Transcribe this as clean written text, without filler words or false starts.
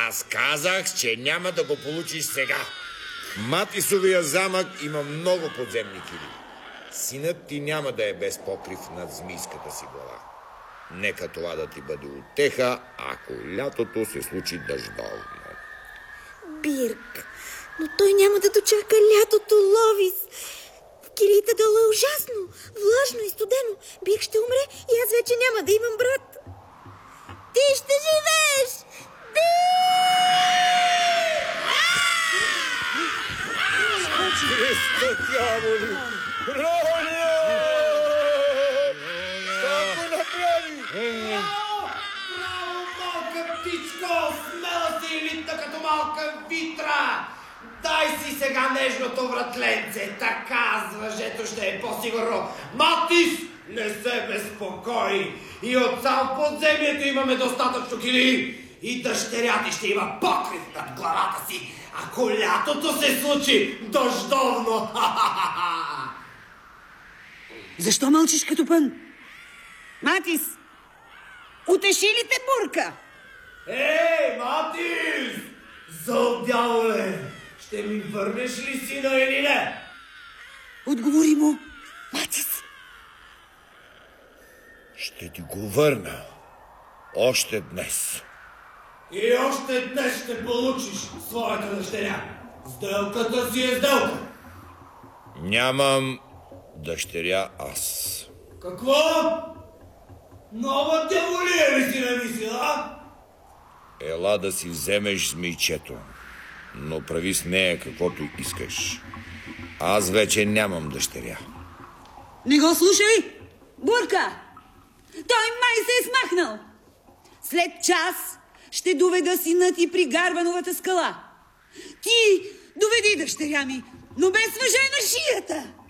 Аз казах, че няма да го получиш сега. Матисовия замък има много подземни кили. Синът ти няма да е без покрив над змийската си глава. Нека това да ти бъде утеха, ако лятото се случи дъждовно. Бирк, но той няма да дочака лятото, Ловис. В килите долу е ужасно, влажно и студено. Бирк ще умре и аз вече няма да имам брат. Ти ще живееш! Христо, дяволи! Роля! Какво направи? Браво, малка птичко! Смела си елитна като малка витра! Дай си сега нежното вратленце, така с въжето ще е по-сигурно. Матис, не се безпокой! И от сам подземието имаме достатъчно кили. И дъщеря ти ще има покрив над главата си, ако лятото се случи дъждовно. Защо мълчиш като пън? Матис, утеши ли те Бурка? Ей, Матис! Зъл дяволе! Ще ми върнеш ли сина или не? Отговори му, Матис. Ще ти го върна. Още днес. И още днес ще получиш своята дъщеря. Сделката си е сделка. Нямам дъщеря аз. Какво? Нова дяволия ли си намислила? Ела да си вземеш змийчето, но прави с нея каквото искаш. Аз вече нямам дъщеря. Не го слушай! Бурка! Той май се е смахнал! След час ще доведа сина ти при Гарвановата скала. Ти доведи дъщеря ми, но без въже на шията!